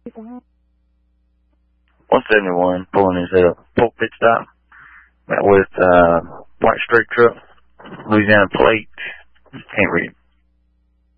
171 pulling his Polk pit stop. Met with White Straight truck, Louisiana plate. Can't read it.